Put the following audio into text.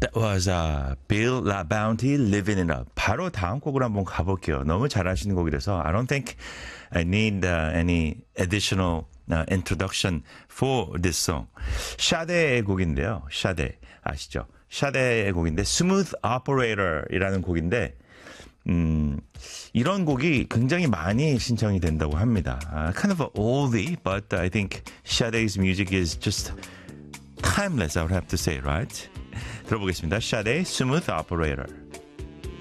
That was Bill LaBounty, Living It Up. 바로 다음 곡으로 한번 가볼게요. 너무 잘하시는 곡이라서 I don't think I need any additional introduction for this song. 샤데의 곡인데요. 샤데 아시죠? 샤데의 곡인데 Smooth Operator이라는 곡인데 이런 곡이 굉장히 많이 신청이 된다고 합니다. Kind of an oldie, but I think Sade's music is just timeless, I would have to say, right? 들어보겠습니다. Sade, Smooth Operator.